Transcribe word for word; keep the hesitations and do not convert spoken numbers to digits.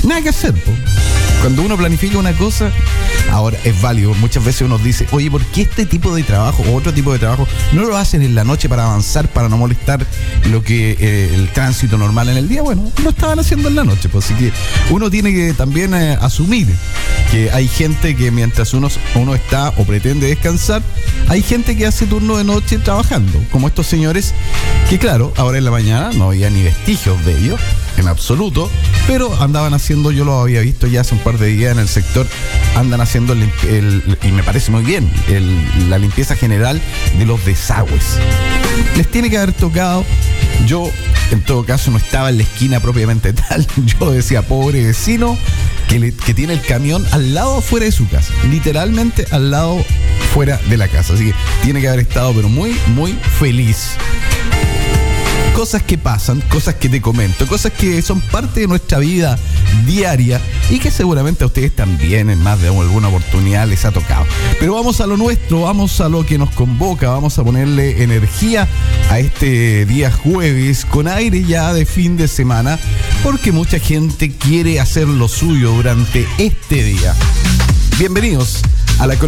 nada que hacer, po. Cuando uno planifica una cosa, ahora es válido. Muchas veces uno dice, oye, ¿por qué este tipo de trabajo o otro tipo de trabajo no lo hacen en la noche para avanzar, para no molestar lo que eh, el tránsito normal en el día? Bueno, lo estaban haciendo en la noche, pues. Así que uno tiene que también eh, asumir que hay gente que mientras uno, uno está o pretende descansar, hay gente que hace turno de noche trabajando, como estos señores que, claro, ahora en la mañana no había ni vestigios de ellos en absoluto, pero andaban haciendo, yo lo había visto ya hace un par de días en el sector, andan haciendo el, el, y me parece muy bien, el, la limpieza general de los desagües. Les tiene que haber tocado. Yo, en todo caso, no estaba en la esquina propiamente tal. Yo decía, pobre vecino que, le, que tiene el camión al lado fuera de su casa, literalmente al lado fuera de la casa. Así que tiene que haber estado, pero muy, muy feliz. Cosas que pasan, cosas que te comento, cosas que son parte de nuestra vida diaria y que seguramente a ustedes también en más de alguna oportunidad les ha tocado. Pero vamos a lo nuestro, vamos a lo que nos convoca, vamos a ponerle energía a este día jueves con aire ya de fin de semana, porque mucha gente quiere hacer lo suyo durante este día. Bienvenidos a la